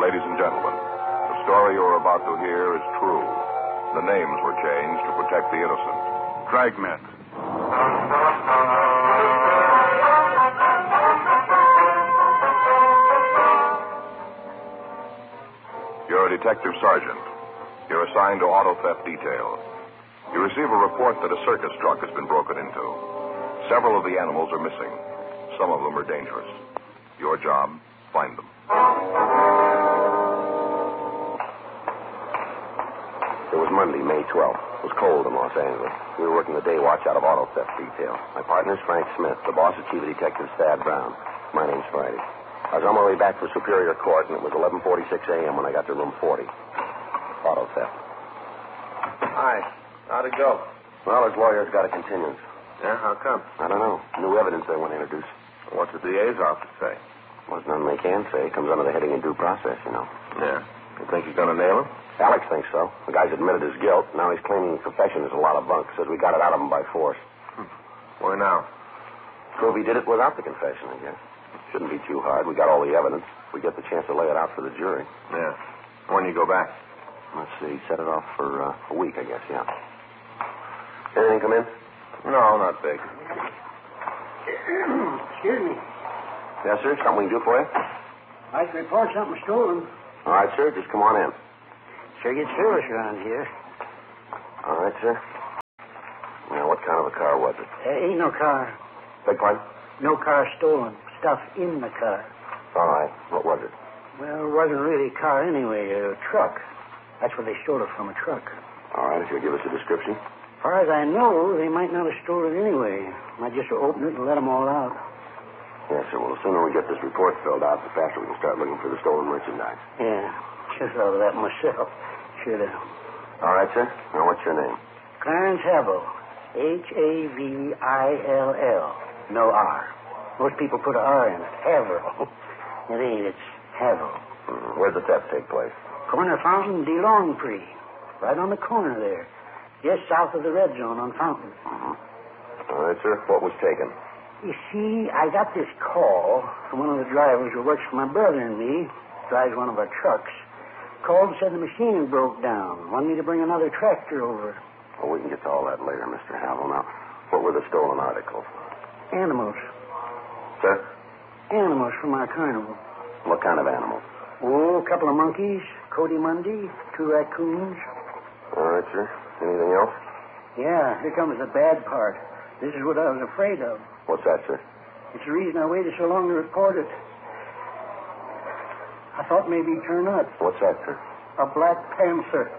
Ladies and gentlemen, the story you are about to hear is true. The names were changed to protect the innocent. Dragnet. You're a detective sergeant. You're assigned to auto theft detail. You receive a report that a circus truck has been broken into. Several of the animals are missing. Some of them are dangerous. Your job, find them. It was Monday, May 12th. It was cold in Los Angeles. We were working the day watch out of auto theft detail. My partner's Frank Smith. The boss is Chief Detective Thad Brown. My name's Friday. I was on my way back from Superior Court, and it was 11:46 a.m. when I got to room 40. Auto theft. Hi. How'd it go? Well, his lawyer's got a continuance. Yeah, how come? I don't know. New evidence they want to introduce. What's the DA's office say? Well, there's nothing they can say. It comes under the heading of due process, you know. Yeah. You think you're going to nail him? Alex thinks so. The guy's admitted his guilt. Now he's claiming the confession is a lot of bunk. Says we got it out of him by force. Why now? Prove he did it without the confession, I guess. Shouldn't be too hard. We got all the evidence. We get the chance to lay it out for the jury. Yeah. When you go back? Let's see. Set it off for a week, I guess, yeah. Anything come in? No, not big. Excuse me. Yes, sir. Something we can do for you? I'd like to report something stolen. All right, sir. Just come on in. Sure gets serious around here. All right, sir. Now, what kind of a car was it? Ain't no car. Beg pardon? No car stolen. Stuff in the car. All right. What was it? Well, it wasn't really a car anyway. A truck. That's where they stole it from, a truck. All right. If you'll give us a description. As far as I know, they might not have stolen it anyway. Might just open it and let them all out. Yes, sir. Well, the sooner we get this report filled out, the faster we can start looking for the stolen merchandise. Yeah. Should have thought of that myself. Should have. All right, sir. Now, what's your name? Clarence Havill. Havill. No R. Most people put an R in it. Havill. It ain't. It's Havill. Where'd the theft take place? Corner Fountain, de Longprix. Right on the corner there. Just south of the red zone on Fountain. All right, sir. What was taken? You see, I got this call from one of the drivers who works for my brother and me. Drives one of our trucks. Called and said the machine broke down. Wanted me to bring another tractor over. Well, we can get to all that later, Mr. Havill. Now, what were the stolen articles? Animals. Sir? Animals from our carnival. What kind of animals? Oh, a couple of monkeys, Cody Mundy, 2 raccoons. All right, sir. Anything else? Yeah, here comes the bad part. This is what I was afraid of. What's that, sir? It's the reason I waited so long to report it. I thought maybe he'd turn up. What's that, sir? A black panther.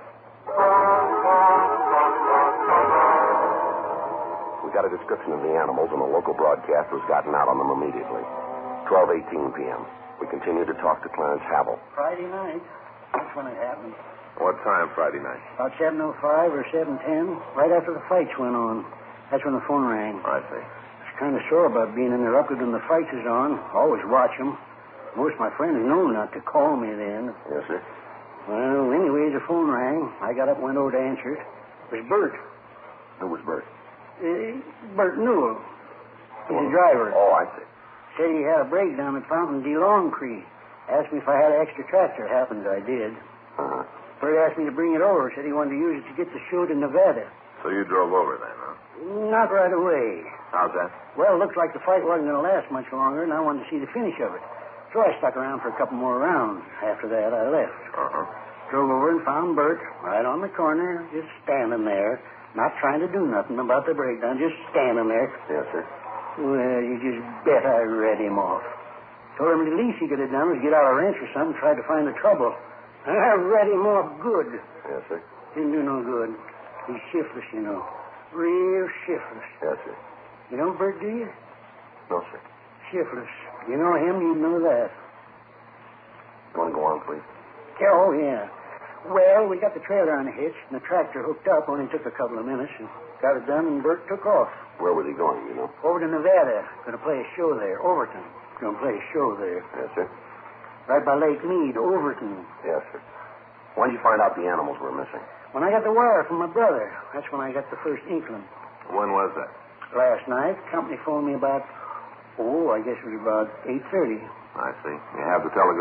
We got a description of the animals, and the local broadcast was gotten out on them immediately. 12:18 p.m. We continued to talk to Clarence Havill. Friday night. That's when it happened. What time Friday night? About 7:05 or 7:10, right after the fights went on. That's when the phone rang. I see. I was kind of sore about being interrupted when the fights is on. Always watch them. Most of my friends know not to call me then. Yes, sir. Well, anyway, the phone rang. I got up and went over to answer it. It was Bert. Who was Bert? Bert Newell. He's the driver. Oh, I see. Said he had a breakdown at Fountain de Longprix. Asked me if I had an extra tractor. Happened I did. Uh-huh. Bert asked me to bring it over. Said he wanted to use it to get the show to Nevada. So you drove over then, huh? Not right away. How's that? Well, it looked like the fight wasn't going to last much longer, and I wanted to see the finish of it. So I stuck around for a couple more rounds. After that, I left. Uh-huh. Drove over and found Bert right on the corner, just standing there, not trying to do nothing about the breakdown, just standing there. Yes, sir. Well, you just bet I read him off. Told him the least he could have done was get out a wrench or something, tried to find the trouble. And I read him off good. Yes, sir. Didn't do no good. He's shiftless, you know. Real shiftless. Yes, sir. You know Bert, do you? No, sir. Shiftless. You know him, you'd know that. You want to go on, please? Oh, yeah. Well, we got the trailer unhitched and the tractor hooked up. Only took a couple of minutes and got it done, and Bert took off. Where was he going, you know? Over to Nevada. Going to play a show there. Overton. Going to play a show there. Yes, sir. Right by Lake Mead, Overton. Yes, sir. When did you find out the animals were missing? When I got the wire from my brother, that's when I got the first inkling. When was that? Last night, company phoned me about, I guess it was about 8:30. I see. You have the telegram?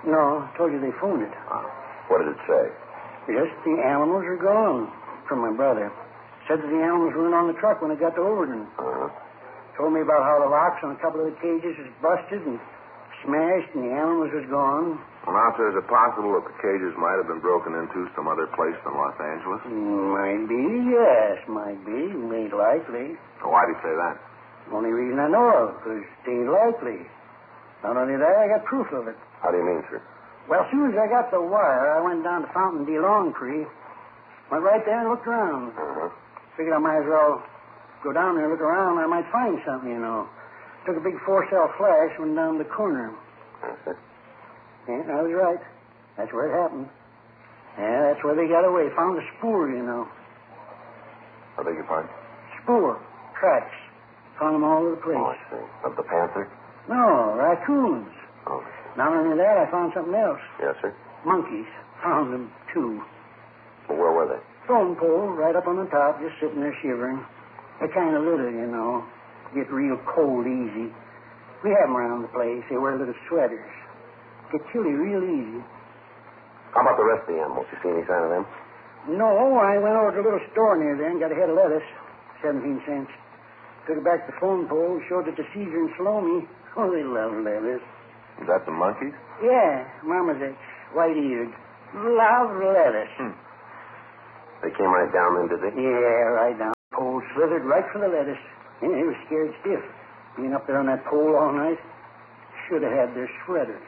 No, I told you they phoned it. What did it say? Just the animals are gone from my brother. Said that the animals weren't on the truck when it got to Overton. Uh-huh. Told me about how the locks on a couple of the cages was busted and smashed and the animals was gone. Well, now, sir, is it possible that the cages might have been broken into some other place than Los Angeles? Might be, yes, might be. Ain't likely. Well, why do you say that? Only reason I know of, because it ain't likely. Not only that, I got proof of it. How do you mean, sir? Well, as soon as I got the wire, I went down to Fountain D. Longtree. Went right there and looked around. Uh-huh. Figured I might as well go down there and look around. I might find something, you know. Took a big 4-cell flash, went down the corner. That's it. Yeah, I was right. That's where it happened. Yeah, that's where they got away. Found the spoor, you know. I beg your pardon? Spoor. Tracks. Found them all over the place. Oh, I see. Of the panther? No, raccoons. Oh. Not only that, I found something else. Yes, sir? Monkeys. Found them, too. Well, where were they? Phone pole right up on the top, just sitting there shivering. They kind of little, you know. Get real cold easy. We have them around the place. They wear little sweaters. Get chilly real easy. How about the rest of the animals? You see any sign of them? No, I went over to a little store near there and got a head of lettuce. 17 cents. Took it back to the phone pole, showed it to Caesar and Salome. Oh, they love lettuce. Is that the monkeys? Yeah, marmosets, white-eared. Love lettuce. They came right down then, did they? Yeah, right down. Pole slithered right for the lettuce. Yeah, they were scared stiff. Being up there on that pole all night. Should have had their sweaters.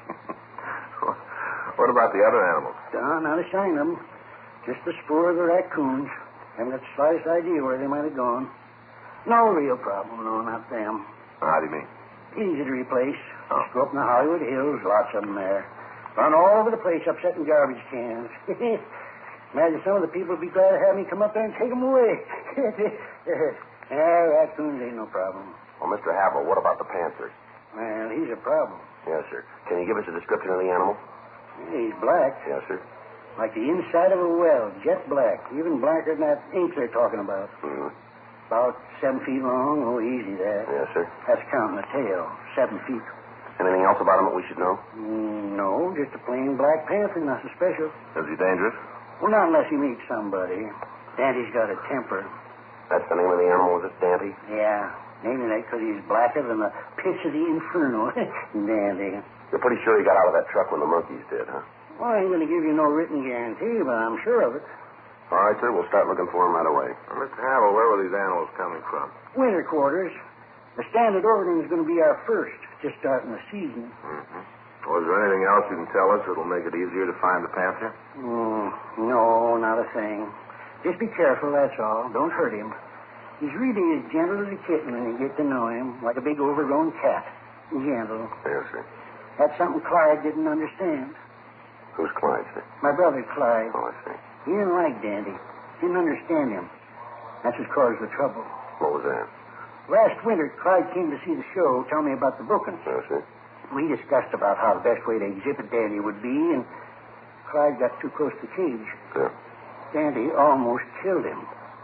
What about the other animals? Not a sign of them. Just the spoor of the raccoons. Haven't got the slightest idea where they might have gone. No real problem, no, not them. How do you mean? Easy to replace. Oh. Just go up in the Hollywood Hills, lots of them there. Run all over the place, upsetting garbage cans. Imagine some of the people would be glad to have me come up there and take them away. Raccoons ain't no problem. Well, Mr. Havel, what about the panther? Well, he's a problem. Yes, sir. Can you give us a description of the animal? He's black, Yes, sir. like the inside of a well, jet black. Even blacker than that ink they're talking about. Mm-hmm. About 7 feet long. Oh, easy that. Yes, sir. That's counting the tail. 7 feet. Anything else about him that we should know? No, just a plain black panther, nothing special. Is he dangerous? Well, not unless he meets somebody. Dandy's got a temper. That's the name of the animal, is it, Dante? Yeah, naming that because he's blacker than the pits of the inferno. Dandy. You're pretty sure he got out of that truck when the monkeys did, huh? Well, I ain't going to give you no written guarantee, but I'm sure of it. All right, sir. We'll start looking for him right away. Well, Mr. Havel, where were these animals coming from? Winter quarters. The Standard Overton is going to be our first, just starting the season. Mm-hmm. Well, is there anything else you can tell us that'll make it easier to find the panther? No, not a thing. Just be careful, that's all. Don't hurt him. He's really as gentle as a kitten when you get to know him, like a big overgrown cat. Gentle. Yes, sir. That's something Clyde didn't understand. Who's Clyde, sir? My brother, Clyde. Oh, I see. He didn't like Dandy. Didn't understand him. That's what caused the trouble. What was that? Last winter, Clyde came to see the show, tell me about the bookings. Yes, sir. We discussed about how the best way to exhibit Dandy would be, and Clyde got too close to the cage. Sir. Dandy almost killed him.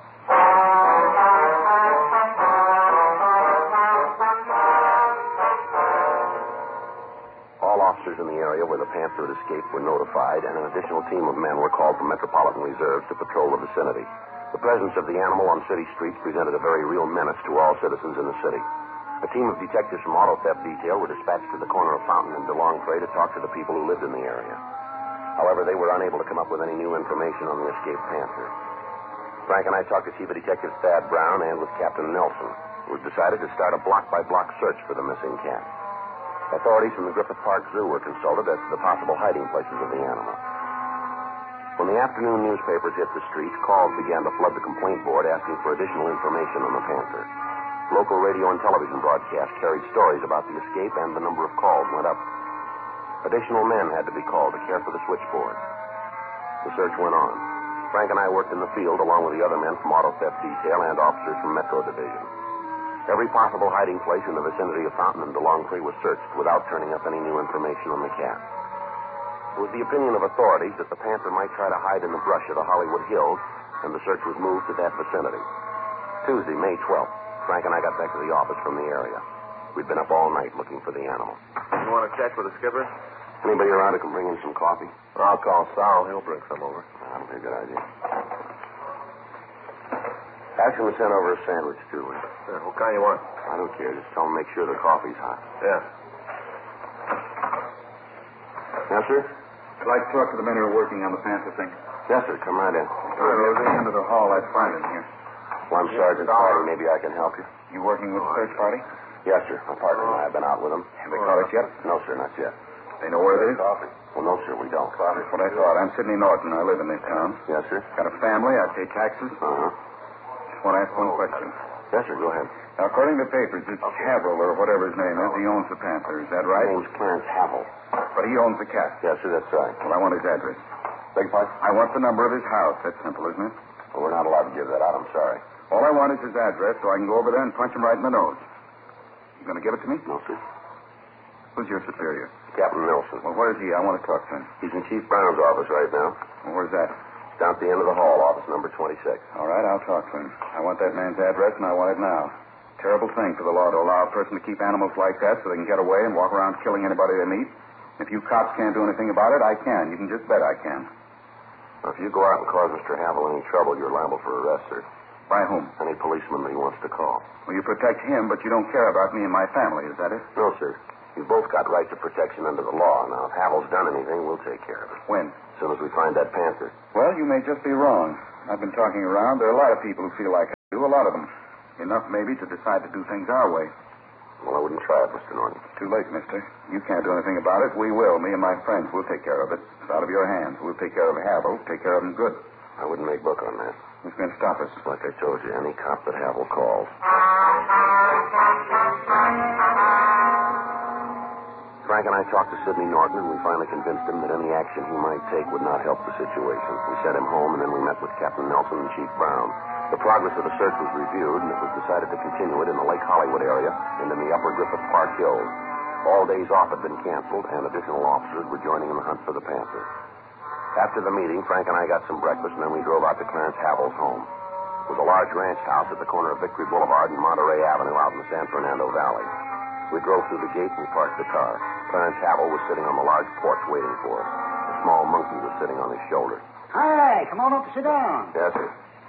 All officers in the area where the panther had escaped were notified, and an additional team of men were called from Metropolitan Reserves to patrol the vicinity. The presence of the animal on city streets presented a very real menace to all citizens in the city. A team of detectives from Auto Theft Detail were dispatched to the corner of Fountain and DeLongpre to talk to the people who lived in the area. However, they were unable to come up with any new information on the escaped panther. Frank and I talked to Chief of Detectives Thad Brown and with Captain Nelson, who had decided to start a block-by-block search for the missing cat. Authorities from the Griffith Park Zoo were consulted as to the possible hiding places of the animal. When the afternoon newspapers hit the streets, calls began to flood the complaint board asking for additional information on the panther. Local radio and television broadcasts carried stories about the escape, and the number of calls went up. Additional men had to be called to care for the switchboard. The search went on. Frank and I worked in the field along with the other men from Auto Theft Detail and officers from Metro Division. Every possible hiding place in the vicinity of Fountain and DeLongpre was searched without turning up any new information on the cat. It was the opinion of authorities that the panther might try to hide in the brush of the Hollywood Hills, and the search was moved to that vicinity. Tuesday, May 12th, Frank and I got back to the office from the area. We'd been up all night looking for the animal. You want to check with the skipper? Anybody around who can bring in some coffee? I'll call Sal. He'll bring some over. That'll be a good idea. Ask him to send over a sandwich, too. Yeah, what kind you want? I don't care. Just tell him to make sure the coffee's hot. Yeah. Yes, sir? I'd like to talk to the men who are working on the Panther thing. Yes, sir. Come right in. Sure, near the end of the hall, I'd find him here. Well, I'm Sergeant Friday. Maybe I can help you. You working with the search party? Yes, sir. My partner and I have been out with them. Have they caught us yet? No, sir, not yet. They know where it is? Coffee. Well, no, sir, we don't. That's what I thought. I'm Sidney Norton. I live in this town. Yes, sir. Got a family. I pay taxes. Uh-huh. Just want to ask one question. Yes, sir, go ahead. Now, according to the papers, it's Haverhill or whatever his name is. He owns the Panther. Is that right? My name's Clarence Havel. But he owns the cat. Yes, sir, that's right. Well, I want his address. Beg your pardon? I want the number of his house. That's simple, isn't it? Well, we're not allowed to give that out. I'm sorry. All I want is his address so I can go over there and punch him right in the nose. You going to give it to me? No, sir. Who's your superior? Captain Nelson. Well, where is he? I want to talk to him. He's in Chief Brown's office right now. Well, where's that? It's down at the end of the hall, office number 26. All right, I'll talk to him. I want that man's address, and I want it now. Terrible thing for the law to allow a person to keep animals like that so they can get away and walk around killing anybody they meet. If you cops can't do anything about it, I can. You can just bet I can. Now, if you go out and cause Mr. Havel any trouble, you're liable for arrest, sir. By whom? Any policeman that he wants to call. Well, you protect him, but you don't care about me and my family. Is that it? No, sir. You've both got right to protection under the law. Now, if Havel's done anything, we'll take care of it. When? As soon as we find that Panther. Well, you may just be wrong. I've been talking around. There are a lot of people who feel like I do. A lot of them. Enough, maybe, to decide to do things our way. Well, I wouldn't try it, Mr. Norton. Too late, mister. You can't do anything about it. We will. Me and my friends will take care of it. It's out of your hands. We'll take care of Havel. Take care of him good. I wouldn't make book on that. Who's going to stop us? Like I told you, any cop that Havel calls. Frank and I talked to Sidney Norton, and we finally convinced him that any action he might take would not help the situation. We sent him home, and then we met with Captain Nelson and Chief Brown. The progress of the search was reviewed, and it was decided to continue it in the Lake Hollywood area and in the upper Griffith Park Hills. All days off had been canceled, and additional officers were joining in the hunt for the Panther. After the meeting, Frank and I got some breakfast, and then we drove out to Clarence Havel's home. It was a large ranch house at the corner of Victory Boulevard and Monterey Avenue out in the San Fernando Valley. We drove through the gate and parked the car. Clarence Havel was sitting on the large porch waiting for us. A small monkey was sitting on his shoulder. Hi, come on up and sit down. Yes, sir.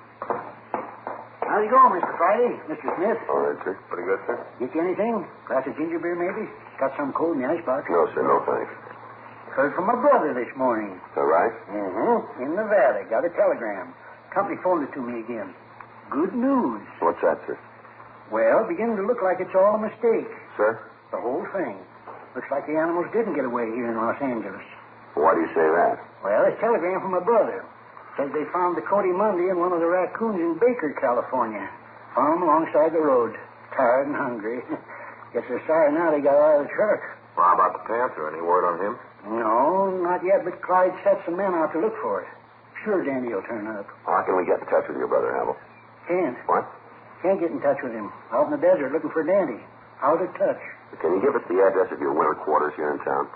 How's it going, Mr. Friday? Mr. Smith? All right, sir. Pretty good, sir? Get you anything? Glass of ginger beer, maybe? Got some cold in the icebox. No, sir. No, thanks. Heard from my brother this morning. All right? Mm-hmm. In the valley. Got a telegram. Company phoned it to me again. Good news. What's that, sir? Well, beginning to look like it's all a mistake. Sir? The whole thing. Looks like the animals didn't get away here in Los Angeles. Why do you say that? Well, it's a telegram from my brother. Says they found the Cody Monday and one of the raccoons in Baker, California. Found them alongside the road. Tired and hungry. Guess they're sorry now they got out of the truck. Well, how about the Panther? Any word on him? No, not yet, but Clyde set some men out to look for it. Sure Dandy will turn up. How can we get in touch with your brother, Havel? Can't. What? Can't get in touch with him. Out in the desert looking for Dandy. Out of touch. Can you give us the address of your winter quarters here in town?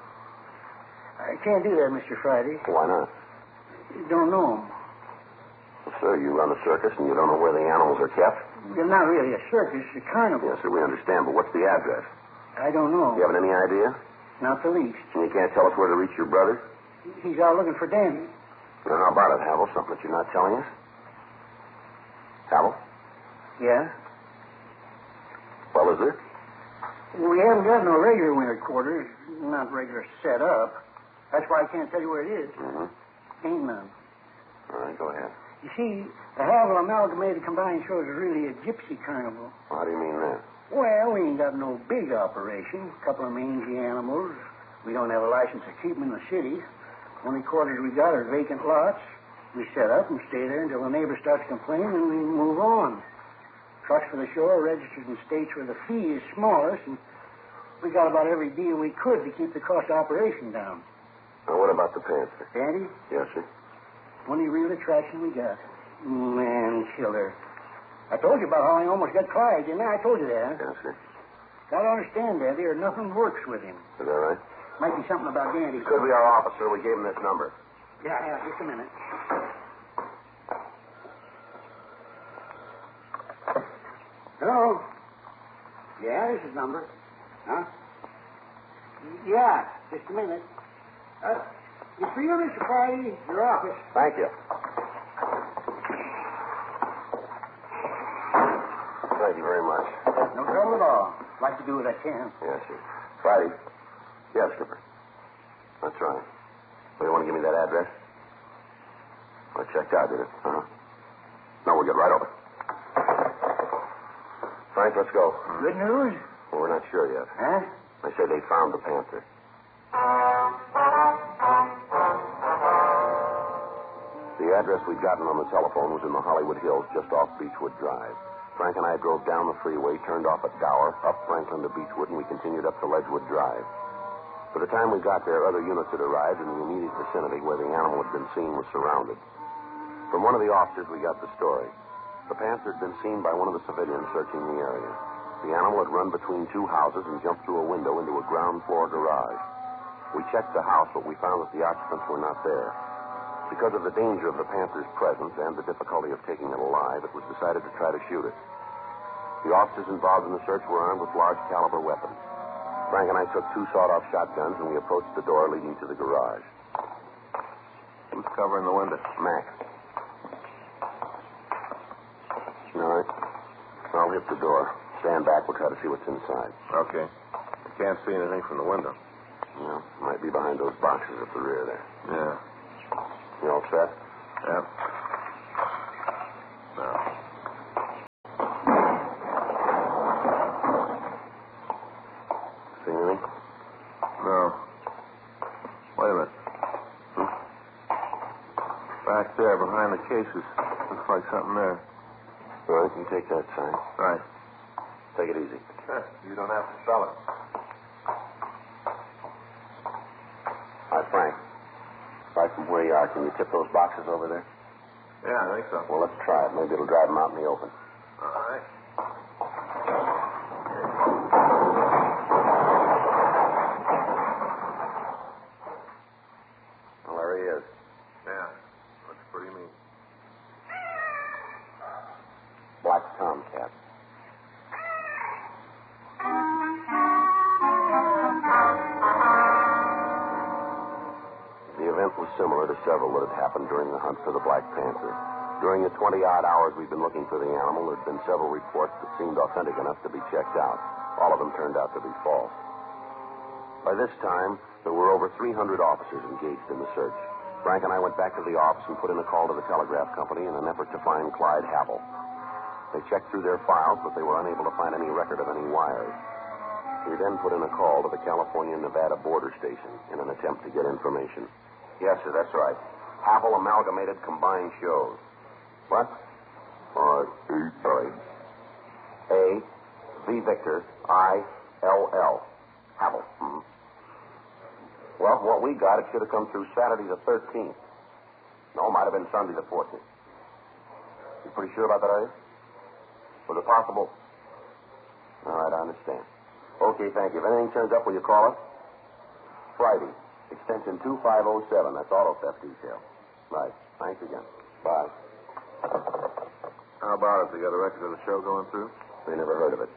I can't do that, Mr. Friday. Why not? You don't know him. Well, sir, you run a circus and you don't know where the animals are kept? Well, not really a circus, a carnival. Yes, sir, we understand, but what's the address? I don't know. You haven't any idea? Not the least. And you can't tell us where to reach your brother? He's out looking for Dandy. Well, how about it, Havel? Something that you're not telling us? Havel? Yeah? Well, is there? We haven't got no regular winter quarters. Not regular set up. That's why I can't tell you where it is. Mm-hmm. Ain't none. All right, go ahead. You see, the Havel Amalgamated Combined Show is really a gypsy carnival. How do you mean that? Well, we ain't got no big operation. A couple of mangy animals. We don't have a license to keep them in the city. Only quarters we got are vacant lots. We set up and stay there until the neighbor starts complaining, and we move on. Trucks for the show are registered in states where the fee is smallest, and we got about every deal we could to keep the cost of operation down. Now, what about the Panther? Dandy, Yes, sir. only real attraction we got. Man killer. I told you about how I almost got Clyde, didn't I? I told you that. Yes, sir. Got to understand, Dandy, or nothing works with him. Is that right? Might be something about Dandy. Could be our officer. We gave him this number. Yeah, just a minute. Hello? Yeah, this is number. Huh? Yeah, just a minute. You feel, Mr. Friday? Your office. Thank you. Thank you very much. No trouble at all. Like to do what I can. Yes, sir. Friday. Yes, Skipper. That's right. Well, you want to give me that address? Well, it checked out, did it? Uh-huh. No, we'll get right over. Frank, let's go. Good news? Well, we're not sure yet. Huh? They say they found the Panther. The address we'd gotten on the telephone was in the Hollywood Hills just off Beechwood Drive. Frank and I drove down the freeway, turned off at Dower, up Franklin to Beechwood, and we continued up to Ledgewood Drive. By the time we got there, other units had arrived, and the immediate vicinity where the animal had been seen was surrounded. From one of the officers, we got the story. The Panther had been seen by one of the civilians searching the area. The animal had run between two houses and jumped through a window into a ground floor garage. We checked the house, but we found that the occupants were not there. Because of the danger of the Panther's presence and the difficulty of taking it alive, it was decided to try to shoot it. The officers involved in the search were armed with large caliber weapons. Frank and I took two sawed-off shotguns, and we approached the door leading to the garage. Who's covering the window? Mac. All right. I'll hit the door. Stand back. We'll try to see what's inside. Okay. I can't see anything from the window. Yeah, might be behind those boxes at the rear there. Yeah. You all set? Yep. No. See anything? No. Wait a minute. Back there, behind the cases. Looks like something there. All right, you take that side. Right. Take it easy. You don't have to spell it. All right, Frank. Right from where you are, can you tip those boxes over there? Yeah, I think so. Well, let's try it. Maybe it'll drive them out in the open. All right. Well, there he is. Yeah. Looks pretty neat. Black tomcat. The event was similar to several that had happened during the hunt for the Black Panther. During the 20-odd hours we'd been looking for the animal, there had been several reports that seemed authentic enough to be checked out. All of them turned out to be false. By this time, there were over 300 officers engaged in the search. Frank and I went back to the office and put in a call to the telegraph company in an effort to find Clyde Havel. They checked through their files, but they were unable to find any record of any wires. We then put in a call to the California-Nevada border station in an attempt to get information. Yes, sir, that's right. Havel Amalgamated Combined Shows. What? Sorry. A, V Victor, I, L, L. Havel. Mm-hmm. Well, what we got, it should have come through Saturday the 13th. No, it might have been Sunday the 14th. You pretty sure about that, are you? Was it possible? All right, I understand. Okay, thank you. If anything turns up, will you call us? Friday, extension 2507. That's auto theft detail. Right. Thanks again. Bye. How about it? They got a record of the show going through? They never heard of it.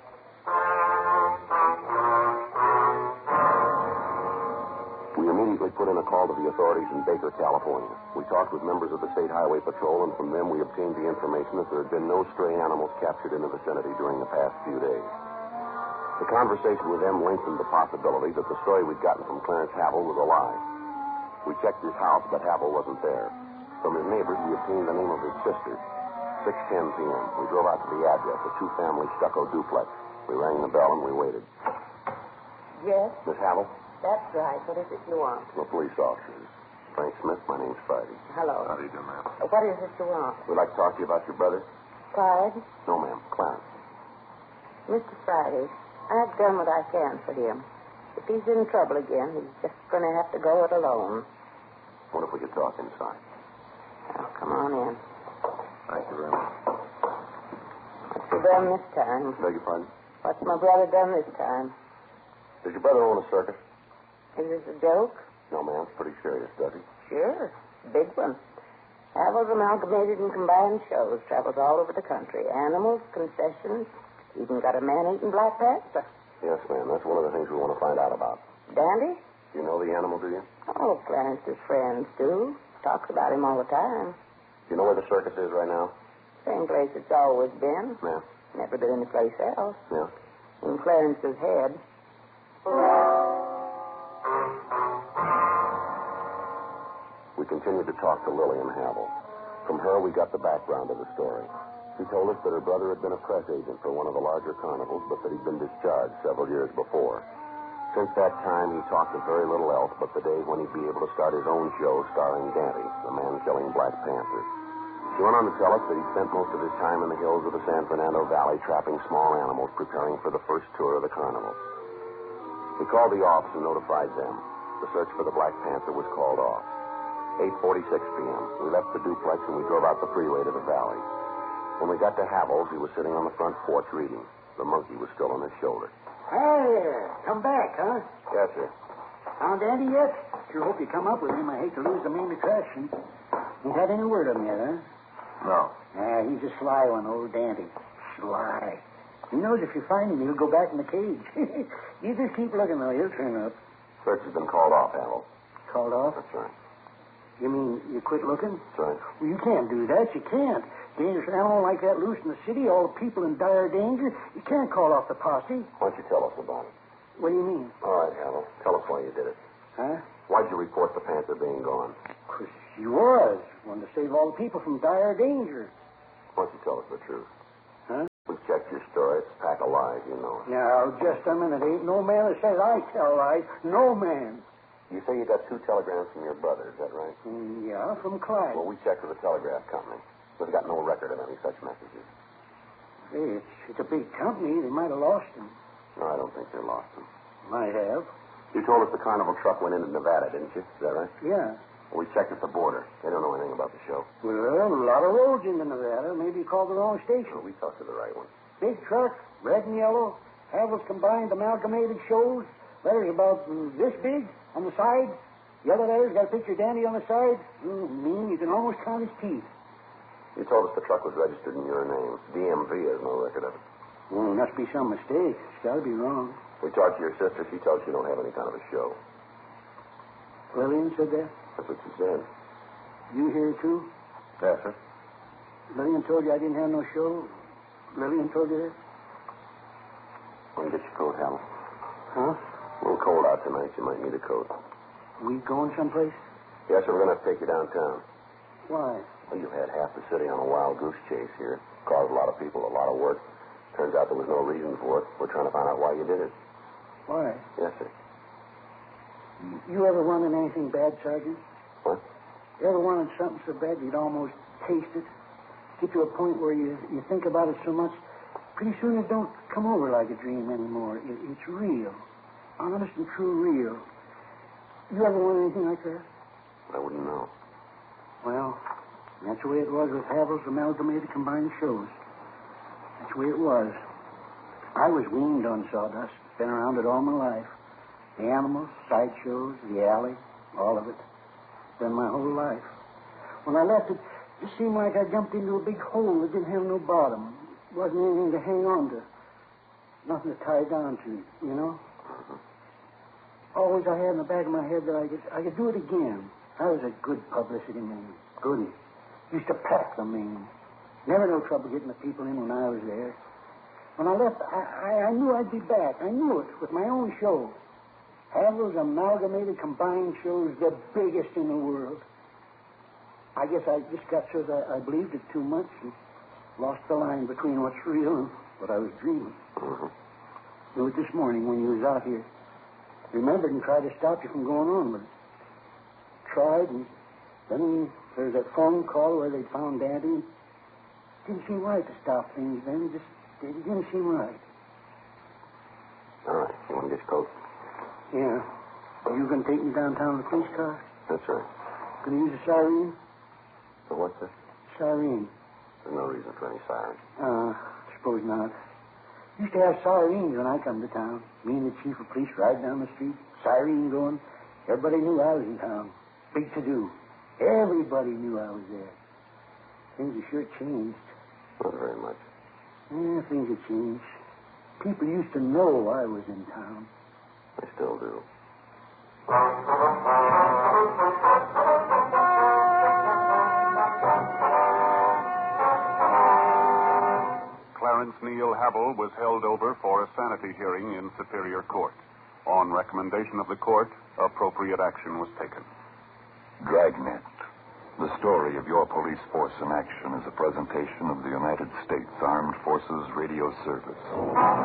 We immediately put in a call to the authorities in Baker, California. We talked with members of the State Highway Patrol, and from them we obtained the information that there had been no stray animals captured in the vicinity during the past few days. The conversation with them lengthened the possibility that the story we'd gotten from Clarence Havel was a lie. We checked his house, but Havel wasn't there. From his neighbors, we obtained the name of his sister. 6:10 p.m. We drove out to the address, a two-family stucco duplex. We rang the bell and we waited. Yes, Miss Havel? that's right. What is it you want? The police officers. Frank Smith, my name's Friday. Hello. How do you do, ma'am? What is it you want? We'd like to talk to you about your brother. Clyde? No, ma'am. Clarence. Mr. Friday, I've done what I can for him. If he's in trouble again, he's just going to have to go it alone. What if we could talk inside? Now, come on in. Thank you very much. What's he done this time? Beg your pardon? What's my brother done this time? Does your brother own a circus? Is this a joke? No, ma'am. It's pretty serious, does he? Sure. Big one. Havel's Amalgamated and Combined Shows. Travels all over the country. Animals, concessions. Even got a man-eating Black Panther. Yes, ma'am. That's one of the things we want to find out about. Dandy? You know the animal, do you? Oh, Clarence's friends do. Talks about him all the time. Do you know where the circus is right now? Same place it's always been. Yeah. Never been any place else. Yeah. In Clarence's head. We continued to talk to Lillian Havel. From her, we got the background of the story. She told us that her brother had been a press agent for one of the larger carnivals, but that he'd been discharged several years before. Since that time, he talked of very little else but the day when he'd be able to start his own show starring Dante, the man-killing Black Panther. She went on to tell us that he spent most of his time in the hills of the San Fernando Valley trapping small animals, preparing for the first tour of the carnival. We called the office and notified them. The search for the Black Panther was called off. 8:46 p.m. We left the duplex and we drove out the freeway to the valley. When we got to Havel's, he was sitting on the front porch reading. The monkey was still on his shoulder. Hey, come back, huh? Yes, sir. Found Andy yet? Sure hope you come up with him. I hate to lose the main attraction. Ain't had any word of him yet, huh? No. He's a sly one, old Dante. Sly. He knows if you find him, he'll go back in the cage. You just keep looking, though. He'll turn up. Search has been called off, Havel. Called off? That's right. You mean you quit looking? That's right. Well, you can't do that. You can't. Dangerous animal like that loose in the city, all the people in dire danger. You can't call off the posse. Why don't you tell us about it? What do you mean? All right, Havel. Tell us why you did it. Huh? Why'd you report the panther being gone? 'Cause he was. Wanted to save all the people from dire danger. Why don't you tell us the truth? Huh? We've checked your story. It's a pack of lies, you know it. Now, just a minute. Ain't no man that says I tell lies. No man. You say you got 2 telegrams from your brother, is that right? Yeah, from Clyde. Well, we checked with the telegraph company. We've got no record of any such messages. Hey, it's a big company. They might have lost him. No, I don't think they lost them. Might have. You told us the carnival truck went into Nevada, didn't you? Is that right? Yeah. We checked at the border. They don't know anything about the show. Well, a lot of roads into Nevada. Maybe you called the wrong station. Well, we talked to the right one. Big truck, red and yellow. Havel's combined amalgamated shows. Letters about this big on the side. The other letters got a picture of Dandy on the side. Mean you can almost count his teeth. You told us the truck was registered in your name. DMV has no record of it. Must be some mistake. It's got to be wrong. We talked to your sister. She tells you don't have any kind of a show. Lillian said that? That's what she said. You hear too? Yes, sir. Lillian told you I didn't have no show? Lillian told you that? Well, get your coat, Hal. Huh? A little cold out tonight. You might need a coat. We going someplace? Yes, sir. We're going to have to take you downtown. Why? Well, you've had half the city on a wild goose chase here. Caused a lot of people a lot of work. Turns out there was no reason for it. We're trying to find out why you did it. Why? Yes, sir. You ever wanted anything bad, Sergeant? What? You ever wanted something so bad you'd almost taste it? Get to a point where you think about it so much, pretty soon it don't come over like a dream anymore. It's real. Honest and true real. You ever wanted anything like that? I wouldn't know. Well, that's the way it was with Havel's amalgamated combined shows. That's the way it was. I was weaned on sawdust. Been around it all my life. The animals, sideshows, the alley, all of it. Been my whole life. When I left it, it seemed like I jumped into a big hole that didn't have no bottom. Wasn't anything to hang on to. Nothing to tie down to, you know? Always I had in the back of my head that I could do it again. I was a good publicity man. Good. Used to pack the man. Never no trouble getting the people in when I was there. When I left, I knew I'd be back. I knew it with my own show. Havel's amalgamated combined shows, the biggest in the world. I guess I just got so that I believed it too much and lost the line between what's real and what I was dreaming. Knew it this morning when you was out here. Remembered and tried to stop you from going on, but tried, and then there was that phone call where they found Daddy. Didn't seem right to stop things then. It didn't seem right. All right. You want to get your coat? Yeah. You going to take me downtown in the police car? That's right. Going to use a siren? So what's this? Siren. There's no reason for any sirens. Suppose not. Used to have sirens when I come to town. Me and the chief of police ride down the street. Siren going. Everybody knew I was in town. Big to-do. Everybody knew I was there. Things have sure changed. Not very much. Yeah, things have changed. People used to know I was in town. They still do. Clarence Neil Havel was held over for a sanity hearing in Superior Court. On recommendation of the court, appropriate action was taken. Dragnet. The story of your police force in action is a presentation of the United States Armed Forces Radio Service.